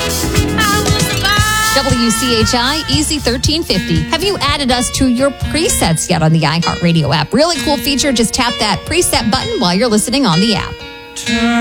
WCHI Easy 1350. Have you added us to your presets yet on the iHeartRadio app? Really cool feature. Just tap that preset button while you're listening on the app.